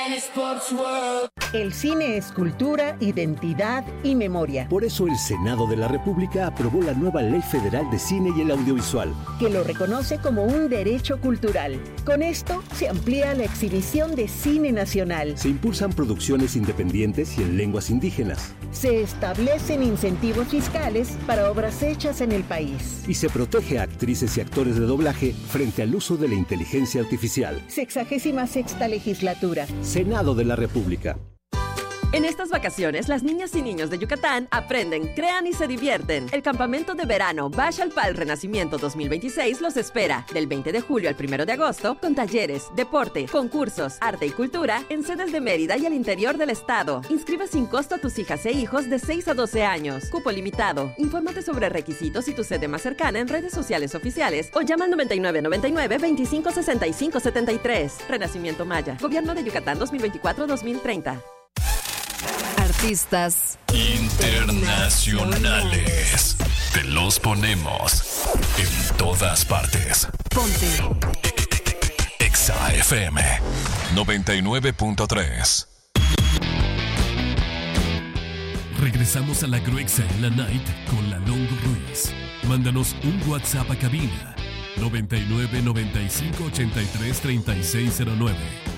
El cine es cultura, identidad y memoria. Por eso el Senado de la República aprobó la nueva Ley Federal de Cine y el Audiovisual, que lo reconoce como un derecho cultural. Con esto se amplía la exhibición de cine nacional. Se impulsan producciones independientes y en lenguas indígenas. Se establecen incentivos fiscales para obras hechas en el país. Y se protege a actrices y actores de doblaje frente al uso de la inteligencia artificial. 66ª legislatura. Senado de la República. En estas vacaciones, las niñas y niños de Yucatán aprenden, crean y se divierten. El campamento de verano Bash al Pal Renacimiento 2026 los espera del 20 de julio al 1 de agosto con talleres, deporte, concursos, arte y cultura en sedes de Mérida y el interior del estado. Inscribe sin costo a tus hijas e hijos de 6 a 12 años. Cupo limitado. Infórmate sobre requisitos y tu sede más cercana en redes sociales oficiales o llama al 9999 25 65 73. Renacimiento Maya. Gobierno de Yucatán 2024-2030. Artistas internacionales. Te los ponemos en todas partes. Ponte Exa FM 99.3. Regresamos a la Gruexa en la Night con la Longo Ruiz. Mándanos un WhatsApp a cabina 99 95 83 3609.